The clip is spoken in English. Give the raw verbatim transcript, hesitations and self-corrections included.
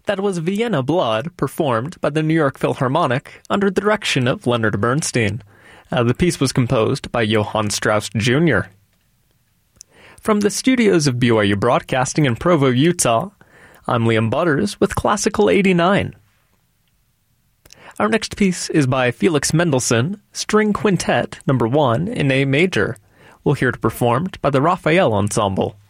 That was Vienna Blood, performed by the New York Philharmonic under the direction of Leonard Bernstein. Uh, the piece was composed by Johann Strauss Junior From the studios of B Y U Broadcasting in Provo, Utah, I'm Liam Butters with Classical eighty-nine. Our next piece is by Felix Mendelssohn, String Quintet Number one in A Major. We'll hear it performed by the Raphael Ensemble.